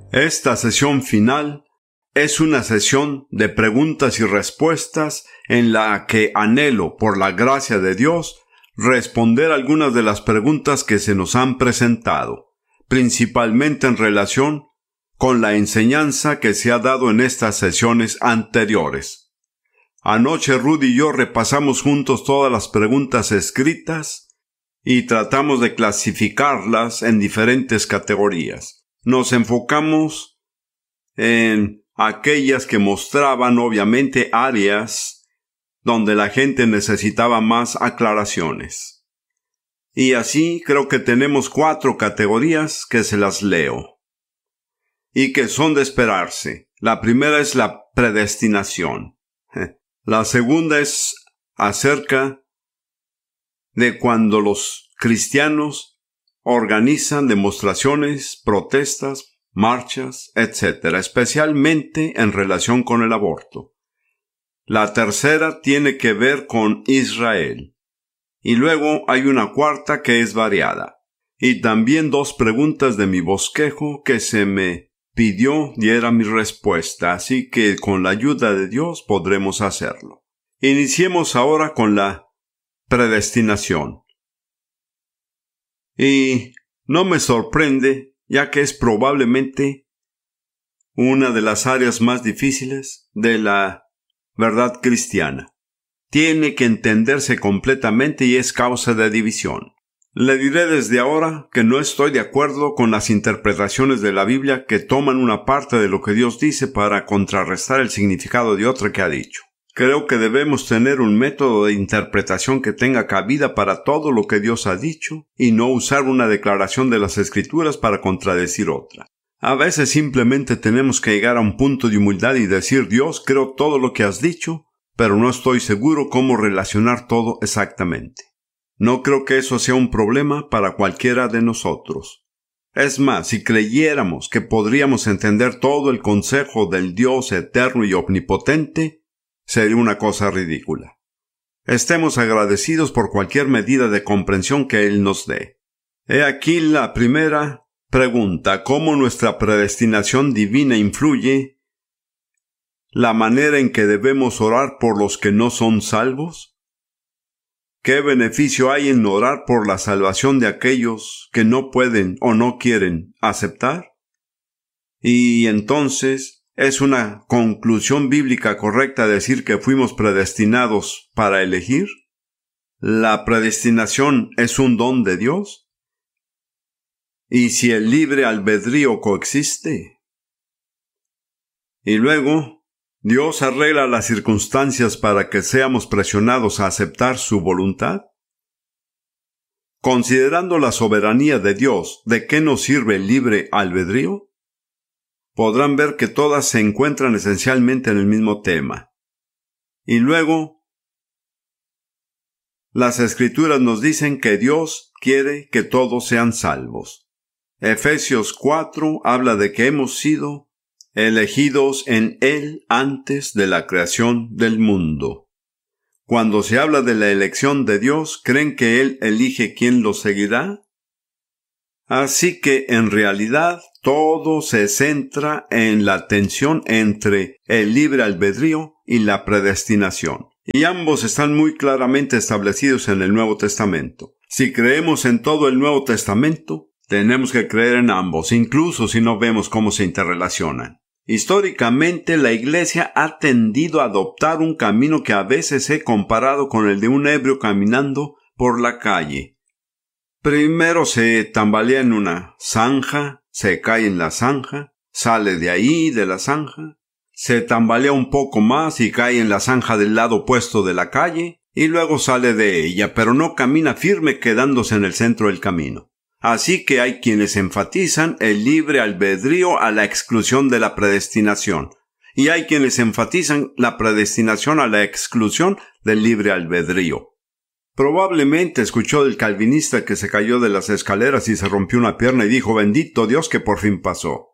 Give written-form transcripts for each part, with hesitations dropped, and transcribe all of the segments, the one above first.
Esta sesión final es una sesión de preguntas y respuestas en la que anhelo, por la gracia de Dios, responder algunas de las preguntas que se nos han presentado, principalmente en relación con la enseñanza que se ha dado en estas sesiones anteriores. Anoche Rudy y yo repasamos juntos todas las preguntas escritas y tratamos de clasificarlas en diferentes categorías. Nos enfocamos en aquellas que mostraban obviamente áreas donde la gente necesitaba más aclaraciones. Y así creo que tenemos 4 categorías que se las leo y que son de esperarse. La primera es la predestinación. La segunda es acerca de cuando los cristianos organizan demostraciones, protestas, marchas, etc., especialmente en relación con el aborto. La tercera tiene que ver con Israel. Y luego hay una cuarta que es variada. Y también 2 preguntas de mi bosquejo que se me pidió diera mi respuesta, así que con la ayuda de Dios podremos hacerlo. Iniciemos ahora con la predestinación. Y no me sorprende, ya que es probablemente una de las áreas más difíciles de la verdad cristiana. Tiene que entenderse completamente y es causa de división. Le diré desde ahora que no estoy de acuerdo con las interpretaciones de la Biblia que toman una parte de lo que Dios dice para contrarrestar el significado de otra que ha dicho. Creo que debemos tener un método de interpretación que tenga cabida para todo lo que Dios ha dicho y no usar una declaración de las Escrituras para contradecir otra. A veces simplemente tenemos que llegar a un punto de humildad y decir: Dios, creo todo lo que has dicho, pero no estoy seguro cómo relacionar todo exactamente. No creo que eso sea un problema para cualquiera de nosotros. Es más, si creyéramos que podríamos entender todo el consejo del Dios eterno y omnipotente, sería una cosa ridícula. Estemos agradecidos por cualquier medida de comprensión que Él nos dé. He aquí la primera pregunta: ¿cómo nuestra predestinación divina influye la manera en que debemos orar por los que no son salvos? ¿Qué beneficio hay en orar por la salvación de aquellos que no pueden o no quieren aceptar? Y entonces, ¿es una conclusión bíblica correcta decir que fuimos predestinados para elegir? ¿La predestinación es un don de Dios? ¿Y si el libre albedrío coexiste? Y luego, ¿Dios arregla las circunstancias para que seamos presionados a aceptar su voluntad? Considerando la soberanía de Dios, ¿de qué nos sirve el libre albedrío? Podrán ver que todas se encuentran esencialmente en el mismo tema. Y luego, las Escrituras nos dicen que Dios quiere que todos sean salvos. Efesios 4 habla de que hemos sido elegidos en Él antes de la creación del mundo. Cuando se habla de la elección de Dios, ¿creen que Él elige quién lo seguirá? Así que, en realidad, todo se centra en la tensión entre el libre albedrío y la predestinación. Y ambos están muy claramente establecidos en el Nuevo Testamento. Si creemos en todo el Nuevo Testamento, tenemos que creer en ambos, incluso si no vemos cómo se interrelacionan. Históricamente, la Iglesia ha tendido a adoptar un camino que a veces he comparado con el de un ebrio caminando por la calle. Primero se tambalea en una zanja, se cae en la zanja, sale de ahí, de la zanja, se tambalea un poco más y cae en la zanja del lado opuesto de la calle, y luego sale de ella, pero no camina firme quedándose en el centro del camino. Así que hay quienes enfatizan el libre albedrío a la exclusión de la predestinación, y hay quienes enfatizan la predestinación a la exclusión del libre albedrío. Probablemente escuchó del calvinista que se cayó de las escaleras y se rompió una pierna y dijo: bendito Dios que por fin pasó.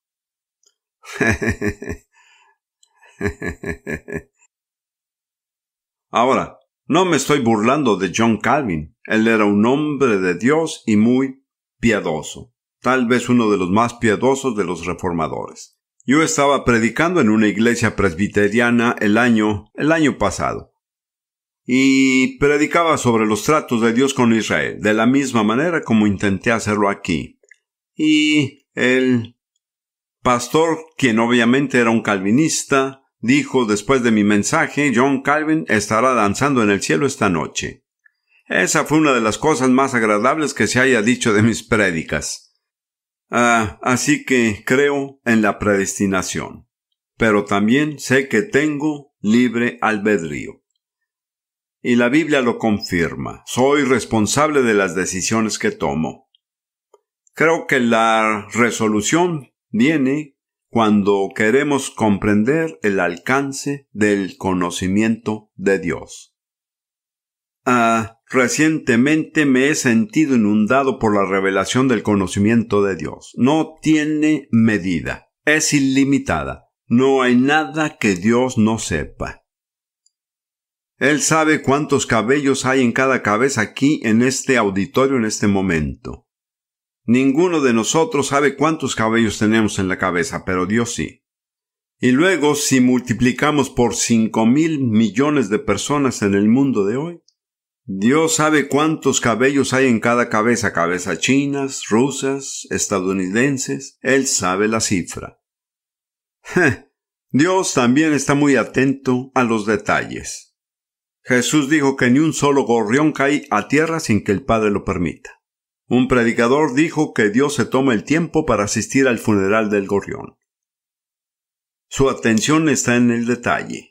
Ahora, no me estoy burlando de John Calvin. Él era un hombre de Dios y muy piadoso. tal vez uno de los más piadosos de los reformadores. Yo estaba predicando en una iglesia presbiteriana el año pasado. Y predicaba sobre los tratos de Dios con Israel, de la misma manera como intenté hacerlo aquí. Y el pastor, quien obviamente era un calvinista, dijo después de mi mensaje: John Calvin estará danzando en el cielo esta noche. Esa fue una de las cosas más agradables que se haya dicho de mis prédicas. Así que creo en la predestinación, pero también sé que tengo libre albedrío. Y la Biblia lo confirma. Soy responsable de las decisiones que tomo. Creo que la resolución viene cuando queremos comprender el alcance del conocimiento de Dios. Recientemente me he sentido inundado por la revelación del conocimiento de Dios. No tiene medida. Es ilimitada. No hay nada que Dios no sepa. Él sabe cuántos cabellos hay en cada cabeza aquí en este auditorio en este momento. Ninguno de nosotros sabe cuántos cabellos tenemos en la cabeza, pero Dios sí. Y luego, si multiplicamos por 5,000 millones de personas en el mundo de hoy, Dios sabe cuántos cabellos hay en cada cabeza chinas, rusas, estadounidenses. Él sabe la cifra. Dios también está muy atento a los detalles. Jesús dijo que ni un solo gorrión cae a tierra sin que el Padre lo permita. Un predicador dijo que Dios se toma el tiempo para asistir al funeral del gorrión. Su atención está en el detalle.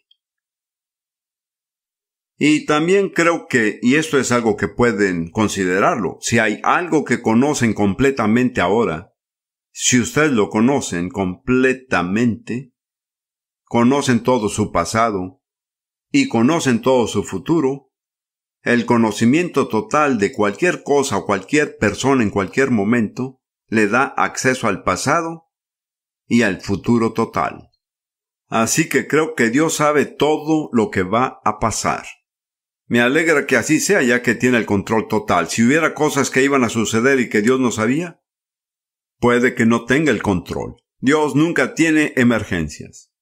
Y también creo que, y esto es algo que pueden considerarlo, si hay algo que conocen completamente ahora, si ustedes lo conocen completamente, conocen todo su pasado y conocen todo su futuro, el conocimiento total de cualquier cosa o cualquier persona en cualquier momento le da acceso al pasado y al futuro total. Así que creo que Dios sabe todo lo que va a pasar. Me alegra que así sea, ya que tiene el control total. Si hubiera cosas que iban a suceder y que Dios no sabía, puede que no tenga el control. Dios nunca tiene emergencias.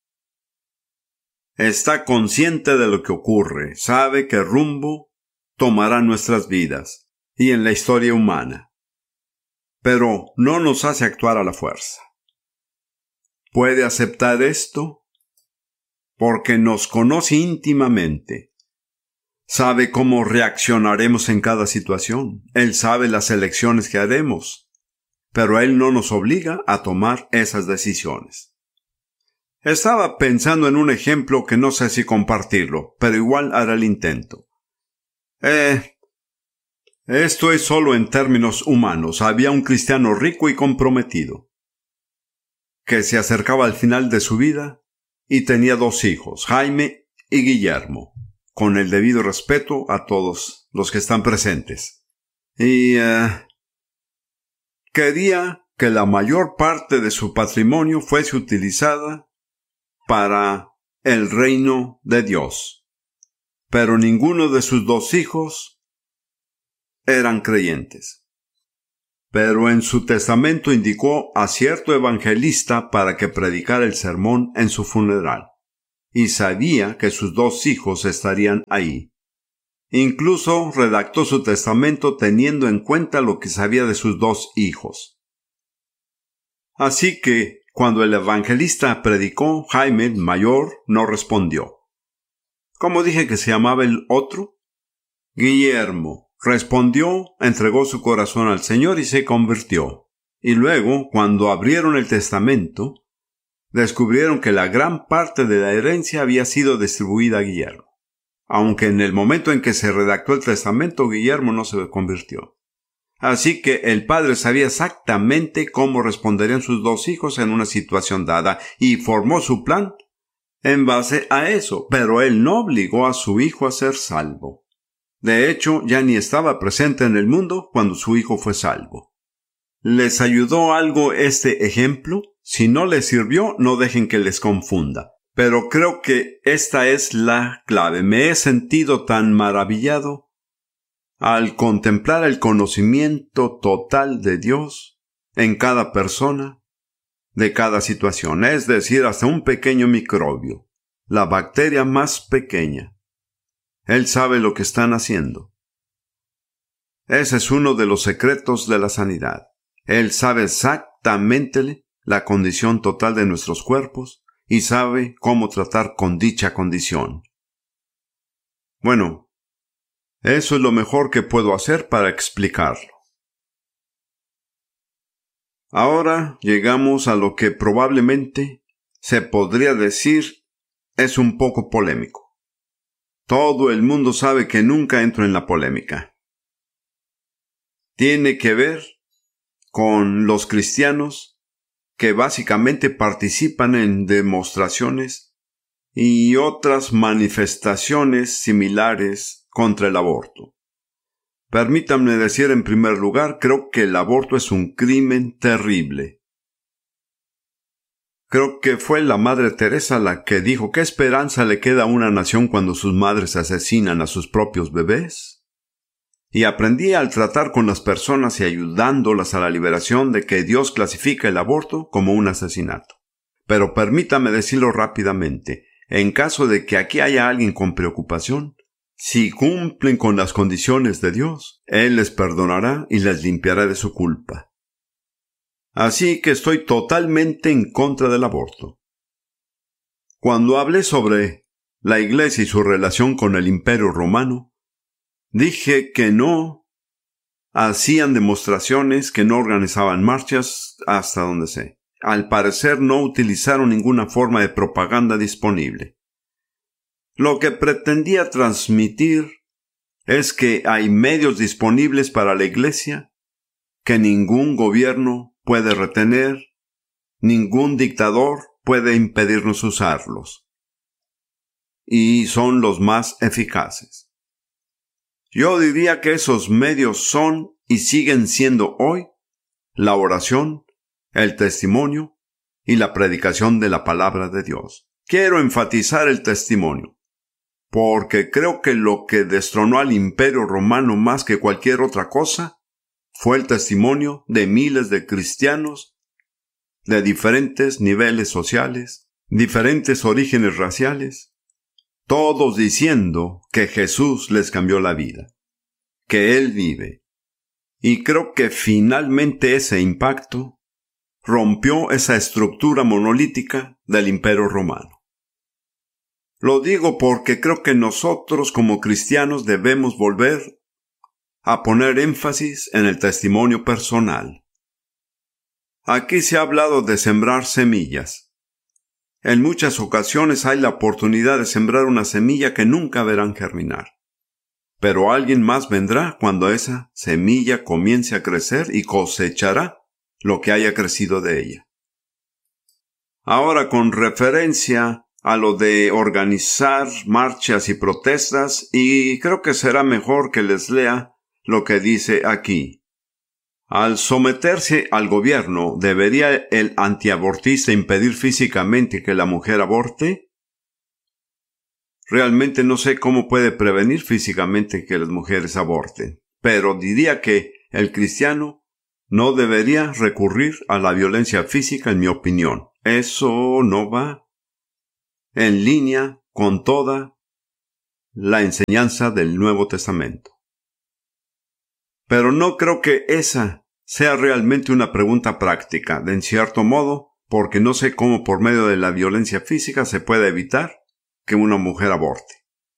Está consciente de lo que ocurre, sabe qué rumbo tomará nuestras vidas y en la historia humana. Pero no nos hace actuar a la fuerza. ¿Puede aceptar esto? Porque nos conoce íntimamente. Sabe cómo reaccionaremos en cada situación. Él sabe las elecciones que haremos. Pero Él no nos obliga a tomar esas decisiones. Estaba pensando en un ejemplo que no sé si compartirlo, pero igual haré el intento. Esto es solo en términos humanos. Había un cristiano rico y comprometido, que se acercaba al final de su vida y tenía 2 hijos, Jaime y Guillermo, con el debido respeto a todos los que están presentes. Y quería que la mayor parte de su patrimonio fuese utilizada para el reino de Dios. Pero ninguno de sus 2 hijos eran creyentes. Pero en su testamento indicó a cierto evangelista para que predicara el sermón en su funeral. Y sabía que sus 2 hijos estarían ahí. Incluso redactó su testamento teniendo en cuenta lo que sabía de sus 2 hijos. Así que, cuando el evangelista predicó, Jaime, el mayor, no respondió. ¿Cómo dije que se llamaba el otro? Guillermo. Respondió, entregó su corazón al Señor y se convirtió. Y luego, cuando abrieron el testamento, descubrieron que la gran parte de la herencia había sido distribuida a Guillermo. Aunque en el momento en que se redactó el testamento, Guillermo no se convirtió. Así que el padre sabía exactamente cómo responderían sus 2 hijos en una situación dada y formó su plan en base a eso, pero él no obligó a su hijo a ser salvo. De hecho, ya ni estaba presente en el mundo cuando su hijo fue salvo. ¿Les ayudó algo este ejemplo? Si no les sirvió, no dejen que les confunda. Pero creo que esta es la clave. Me he sentido tan maravillado al contemplar el conocimiento total de Dios en cada persona de cada situación, es decir, hasta un pequeño microbio, la bacteria más pequeña. Él sabe lo que están haciendo. Ese es uno de los secretos de la sanidad. Él sabe exactamente la condición total de nuestros cuerpos y sabe cómo tratar con dicha condición. Bueno, eso es lo mejor que puedo hacer para explicarlo. Ahora llegamos a lo que probablemente se podría decir es un poco polémico. Todo el mundo sabe que nunca entro en la polémica. Tiene que ver con los cristianos que básicamente participan en demostraciones y otras manifestaciones similares contra el aborto. Permítanme decir en primer lugar, creo que el aborto es un crimen terrible. Creo que fue la Madre Teresa la que dijo: ¿qué esperanza le queda a una nación cuando sus madres asesinan a sus propios bebés? Y aprendí al tratar con las personas y ayudándolas a la liberación de que Dios clasifica el aborto como un asesinato. Pero permítame decirlo rápidamente, en caso de que aquí haya alguien con preocupación, si cumplen con las condiciones de Dios, Él les perdonará y les limpiará de su culpa. Así que estoy totalmente en contra del aborto. Cuando hablé sobre la Iglesia y su relación con el Imperio Romano, dije que no hacían demostraciones, que no organizaban marchas, hasta donde sé. Al parecer no utilizaron ninguna forma de propaganda disponible. Lo que pretendía transmitir es que hay medios disponibles para la Iglesia que ningún gobierno puede retener, ningún dictador puede impedirnos usarlos. Y son los más eficaces. Yo diría que esos medios son y siguen siendo hoy la oración, el testimonio y la predicación de la palabra de Dios. Quiero enfatizar el testimonio, porque creo que lo que destronó al Imperio Romano más que cualquier otra cosa fue el testimonio de miles de cristianos de diferentes niveles sociales, diferentes orígenes raciales, todos diciendo que Jesús les cambió la vida, que Él vive. Y creo que finalmente ese impacto rompió esa estructura monolítica del Imperio Romano. Lo digo porque creo que nosotros como cristianos debemos volver a poner énfasis en el testimonio personal. Aquí se ha hablado de sembrar semillas. En muchas ocasiones hay la oportunidad de sembrar una semilla que nunca verán germinar. Pero alguien más vendrá cuando esa semilla comience a crecer y cosechará lo que haya crecido de ella. Ahora, con referencia a lo de organizar marchas y protestas, y creo que será mejor que les lea lo que dice aquí. Al someterse al gobierno, ¿debería el antiabortista impedir físicamente que la mujer aborte? Realmente no sé cómo puede prevenir físicamente que las mujeres aborten, pero diría que el cristiano no debería recurrir a la violencia física, en mi opinión. Eso no va en línea con toda la enseñanza del Nuevo Testamento. Pero no creo que esa sea realmente una pregunta práctica, de en cierto modo, porque no sé cómo por medio de la violencia física se puede evitar que una mujer aborte.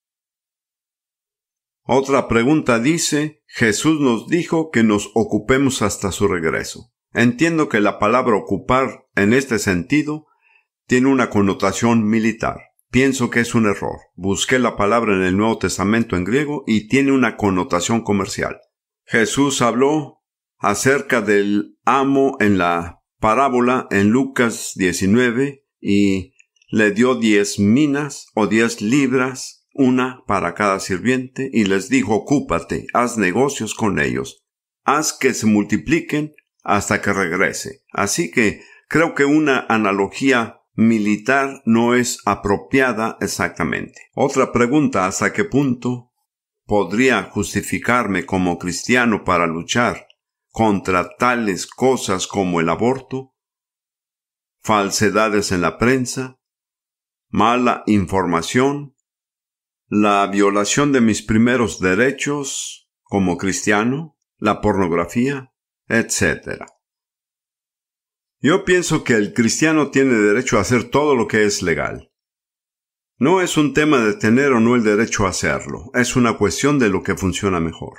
Otra pregunta dice: Jesús nos dijo que nos ocupemos hasta su regreso. Entiendo que la palabra ocupar en este sentido tiene una connotación militar. Pienso que es un error. Busqué la palabra en el Nuevo Testamento en griego y tiene una connotación comercial. Jesús habló acerca del amo en la parábola en Lucas 19 y le dio 10 minas o 10 libras, una para cada sirviente, y les dijo: ocúpate, haz negocios con ellos, haz que se multipliquen hasta que regrese. Así que creo que una analogía militar no es apropiada exactamente. Otra pregunta: ¿hasta qué punto podría justificarme como cristiano para luchar contra tales cosas como el aborto, falsedades en la prensa, mala información, la violación de mis primeros derechos como cristiano, la pornografía, etc. Yo pienso que el cristiano tiene derecho a hacer todo lo que es legal. No es un tema de tener o no el derecho a hacerlo, es una cuestión de lo que funciona mejor.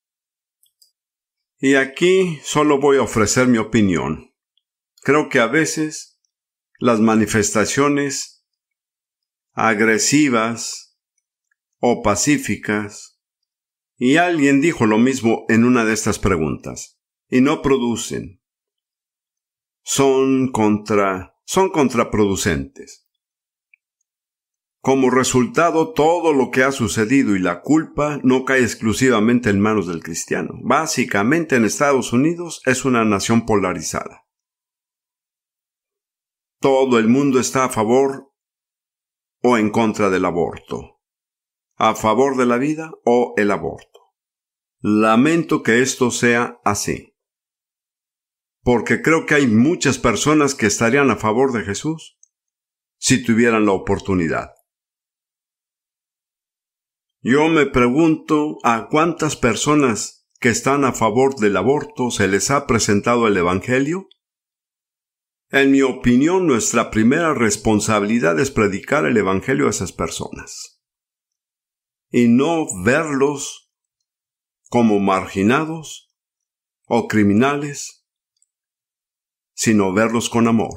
Y aquí solo voy a ofrecer mi opinión. Creo que a veces las manifestaciones agresivas o pacíficas, y alguien dijo lo mismo en una de estas preguntas, y no producen, son contraproducentes. Como resultado, todo lo que ha sucedido y la culpa no cae exclusivamente en manos del cristiano. Básicamente, en Estados Unidos es una nación polarizada. Todo el mundo está a favor o en contra del aborto, a favor de la vida o el aborto. Lamento que esto sea así, porque creo que hay muchas personas que estarían a favor de Jesús si tuvieran la oportunidad. Yo me pregunto a cuántas personas que están a favor del aborto se les ha presentado el Evangelio. En mi opinión, nuestra primera responsabilidad es predicar el Evangelio a esas personas y no verlos como marginados o criminales, sino verlos con amor.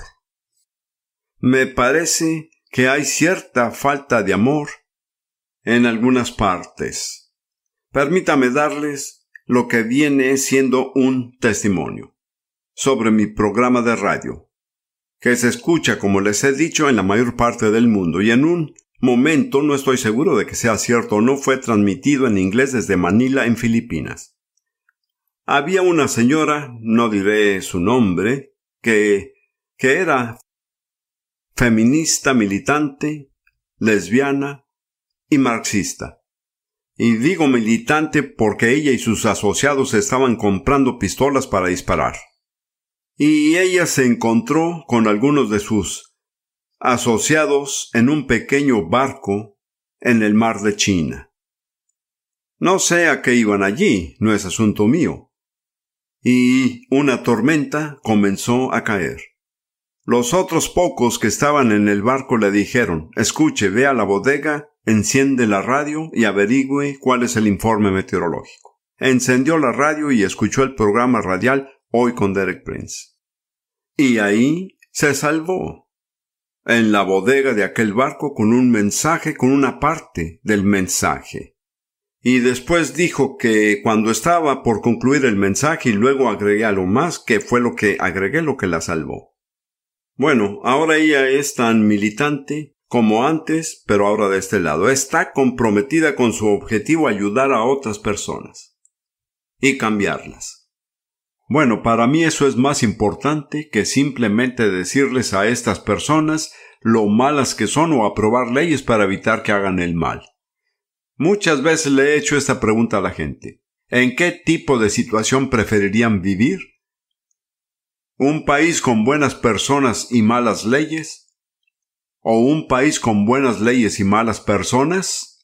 Me parece que hay cierta falta de amor en algunas partes. Permítame darles lo que viene siendo un testimonio sobre mi programa de radio, que se escucha, como les he dicho, en la mayor parte del mundo, y en un momento, no estoy seguro de que sea cierto o no, fue transmitido en inglés desde Manila, en Filipinas. Había una señora, no diré su nombre, que era feminista, militante, lesbiana y marxista. Y digo militante porque ella y sus asociados estaban comprando pistolas para disparar. Y ella se encontró con algunos de sus asociados en un pequeño barco en el mar de China. No sé a qué iban allí, no es asunto mío. Y una tormenta comenzó a caer. Los otros pocos que estaban en el barco le dijeron: escuche, ve a la bodega, enciende la radio y averigüe cuál es el informe meteorológico. Encendió la radio y escuchó el programa radial Hoy con Derek Prince. Y ahí se salvó, en la bodega de aquel barco, con un mensaje, con una parte del mensaje. Y después dijo que cuando estaba por concluir el mensaje, y luego agregué algo más, que fue lo que la salvó. Bueno, ahora ella es tan militante como antes, pero ahora de este lado. Está comprometida con su objetivo: ayudar a otras personas y cambiarlas. Bueno, para mí eso es más importante que simplemente decirles a estas personas lo malas que son o aprobar leyes para evitar que hagan el mal. Muchas veces le he hecho esta pregunta a la gente: ¿en qué tipo de situación preferirían vivir? ¿Un país con buenas personas y malas leyes? ¿O un país con buenas leyes y malas personas?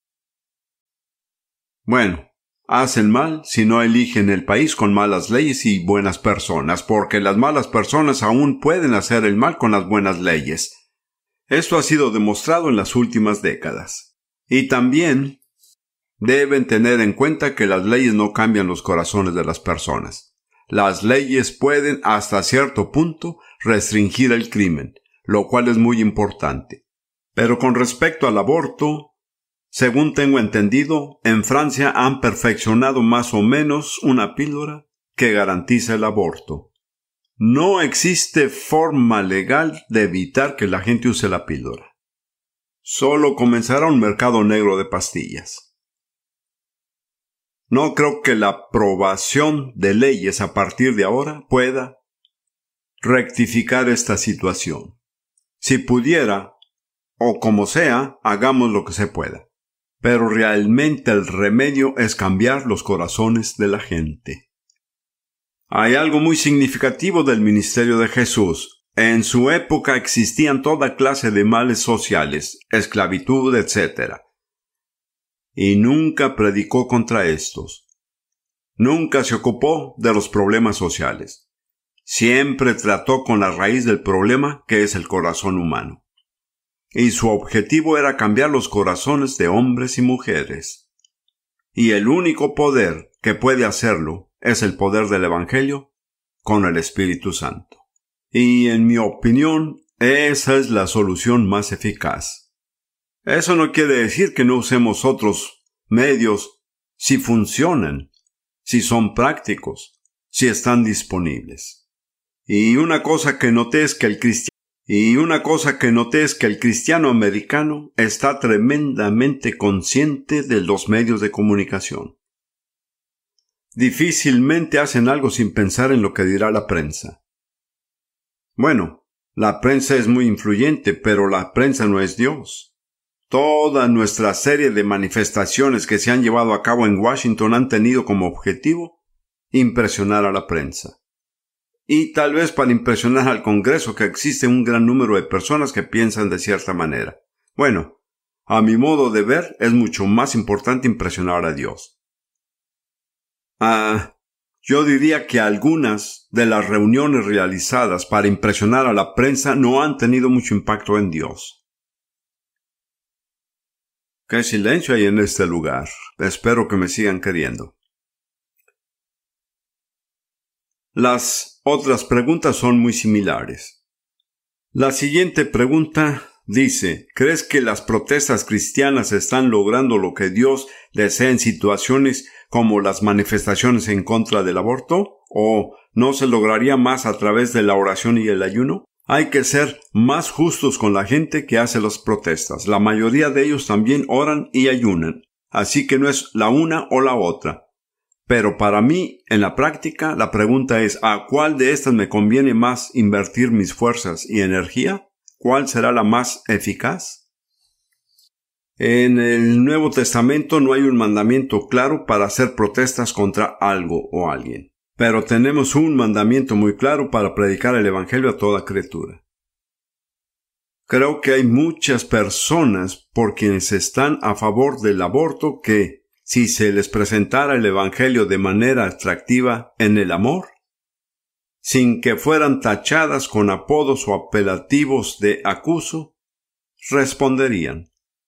Bueno, hacen mal si no eligen el país con malas leyes y buenas personas, porque las malas personas aún pueden hacer el mal con las buenas leyes. Esto ha sido demostrado en las últimas décadas. Y también deben tener en cuenta que las leyes no cambian los corazones de las personas. Las leyes pueden, hasta cierto punto, restringir el crimen, lo cual es muy importante. Pero con respecto al aborto, según tengo entendido, en Francia han perfeccionado más o menos una píldora que garantiza el aborto. No existe forma legal de evitar que la gente use la píldora. Solo comenzará un mercado negro de pastillas. No creo que la aprobación de leyes a partir de ahora pueda rectificar esta situación. Si pudiera, o como sea, hagamos lo que se pueda. Pero realmente el remedio es cambiar los corazones de la gente. Hay algo muy significativo del ministerio de Jesús. En su época existían toda clase de males sociales, esclavitud, etc. Y nunca predicó contra estos. Nunca se ocupó de los problemas sociales. Siempre trató con la raíz del problema, que es el corazón humano. Y su objetivo era cambiar los corazones de hombres y mujeres. Y el único poder que puede hacerlo es el poder del Evangelio con el Espíritu Santo. Y en mi opinión, esa es la solución más eficaz. Eso no quiere decir que no usemos otros medios si funcionan, si son prácticos, si están disponibles. Y una cosa que noté es que el cristiano americano está tremendamente consciente de los medios de comunicación. Difícilmente hacen algo sin pensar en lo que dirá la prensa. Bueno, la prensa es muy influyente, pero la prensa no es Dios. Toda nuestra serie de manifestaciones que se han llevado a cabo en Washington han tenido como objetivo impresionar a la prensa. Y tal vez para impresionar al Congreso, que existe un gran número de personas que piensan de cierta manera. Bueno, a mi modo de ver, es mucho más importante impresionar a Dios. Yo diría que algunas de las reuniones realizadas para impresionar a la prensa no han tenido mucho impacto en Dios. Qué silencio hay en este lugar. Espero que me sigan queriendo. Las otras preguntas son muy similares. La siguiente pregunta dice: ¿crees que las protestas cristianas están logrando lo que Dios desea en situaciones como las manifestaciones en contra del aborto? ¿O no se lograría más a través de la oración y el ayuno? Hay que ser más justos con la gente que hace las protestas. La mayoría de ellos también oran y ayunan. Así que no es la una o la otra. Pero para mí, en la práctica, la pregunta es: ¿a cuál de estas me conviene más invertir mis fuerzas y energía? ¿Cuál será la más eficaz? En el Nuevo Testamento no hay un mandamiento claro para hacer protestas contra algo o alguien. Pero tenemos un mandamiento muy claro para predicar el Evangelio a toda criatura. Creo que hay muchas personas por quienes están a favor del aborto que, si se les presentara el Evangelio de manera atractiva en el amor, sin que fueran tachadas con apodos o apelativos de acuso, responderían.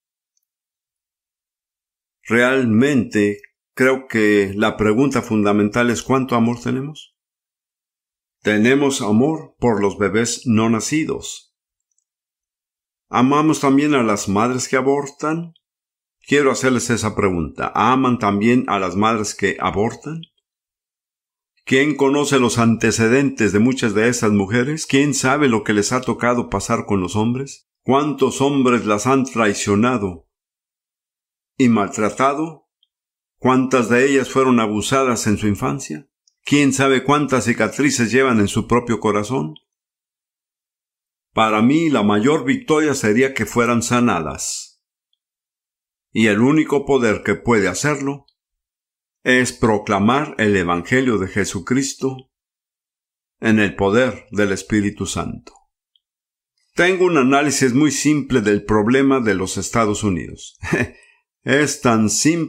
Realmente, creo que la pregunta fundamental es: ¿cuánto amor tenemos? Tenemos amor por los bebés no nacidos. ¿Amamos también a las madres que abortan? Quiero hacerles esa pregunta. ¿Aman también a las madres que abortan? ¿Quién conoce los antecedentes de muchas de esas mujeres? ¿Quién sabe lo que les ha tocado pasar con los hombres? ¿Cuántos hombres las han traicionado y maltratado? ¿Cuántas de ellas fueron abusadas en su infancia? ¿Quién sabe cuántas cicatrices llevan en su propio corazón? Para mí, la mayor victoria sería que fueran sanadas. Y el único poder que puede hacerlo es proclamar el Evangelio de Jesucristo en el poder del Espíritu Santo. Tengo un análisis muy simple del problema de los Estados Unidos. Es tan simple